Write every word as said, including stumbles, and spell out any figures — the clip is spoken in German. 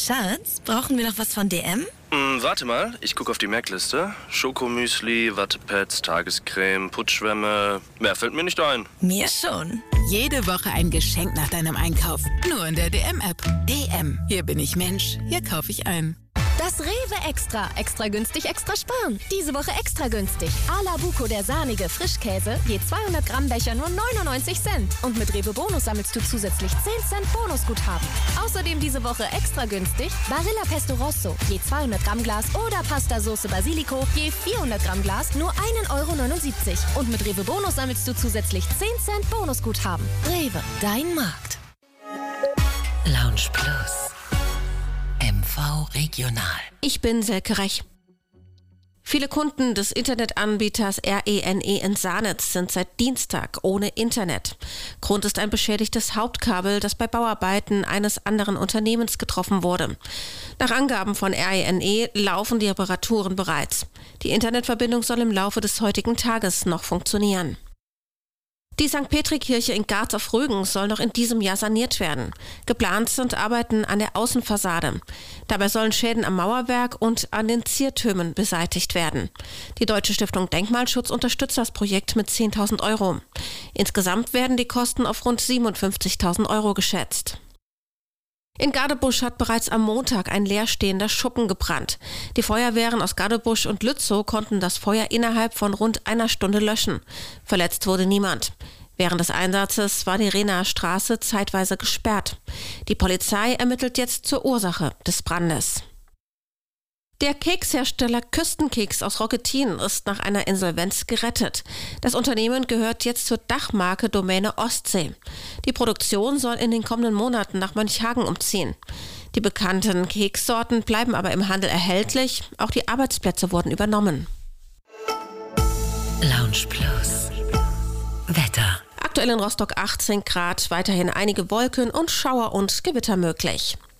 Schatz, brauchen wir noch was von D M? Hm, warte mal, ich gucke auf die Merkliste. Schokomüsli, Wattepads, Tagescreme, Putzschwämme. Mehr fällt mir nicht ein. Mir schon. Jede Woche ein Geschenk nach deinem Einkauf. Nur in der D M-App. D M. Hier bin ich Mensch. Hier kaufe ich ein. Das Rewe Extra. Extra günstig, extra sparen. Diese Woche extra günstig. A-la Buco, der sahnige Frischkäse. Je zweihundert Gramm Becher nur neunundneunzig Cent. Und mit Rewe Bonus sammelst du zusätzlich zehn Cent Bonusguthaben. Außerdem diese Woche extra günstig Barilla Pesto Rosso. Je zweihundert Gramm Glas oder Pasta Sauce Basilico. Je vierhundert Gramm Glas nur ein Euro neunundsiebzig. Und mit Rewe Bonus sammelst du zusätzlich zehn Cent Bonusguthaben. Rewe, dein Markt. Lounge Plus. M V Regional. Ich bin Selke Rech. Viele Kunden des Internetanbieters R E N E in Sanitz sind seit Dienstag ohne Internet. Grund ist ein beschädigtes Hauptkabel, das bei Bauarbeiten eines anderen Unternehmens getroffen wurde. Nach Angaben von R E N E laufen die Reparaturen bereits. Die Internetverbindung soll im Laufe des heutigen Tages noch funktionieren. Die Sankt Petri-Kirche in Garz auf Rügen soll noch in diesem Jahr saniert werden. Geplant sind Arbeiten an der Außenfassade. Dabei sollen Schäden am Mauerwerk und an den Ziertürmen beseitigt werden. Die Deutsche Stiftung Denkmalschutz unterstützt das Projekt mit zehntausend Euro. Insgesamt werden die Kosten auf rund siebenundfünfzigtausend Euro geschätzt. In Gadebusch hat bereits am Montag ein leerstehender Schuppen gebrannt. Die Feuerwehren aus Gadebusch und Lützow konnten das Feuer innerhalb von rund einer Stunde löschen. Verletzt wurde niemand. Während des Einsatzes war die Rehnaer Straße zeitweise gesperrt. Die Polizei ermittelt jetzt zur Ursache des Brandes. Der Kekshersteller Küstenkeks aus Roquetin ist nach einer Insolvenz gerettet. Das Unternehmen gehört jetzt zur Dachmarke Domäne Ostsee. Die Produktion soll in den kommenden Monaten nach Mönchhagen umziehen. Die bekannten Kekssorten bleiben aber im Handel erhältlich. Auch die Arbeitsplätze wurden übernommen. Lounge Plus. Wetter. Aktuell in Rostock achtzehn Grad, weiterhin einige Wolken und Schauer und Gewitter möglich.